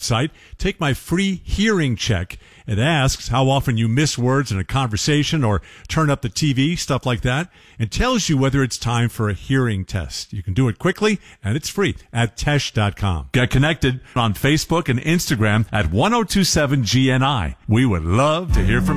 website. Take my free hearing check. It asks how often you miss words in a conversation or turn up the TV, stuff like that, and tells you whether it's time for a hearing test. You can do it quickly, and it's free at Tesh.com. Get connected on Facebook and Instagram at 1027GNI. We would love to hear from you.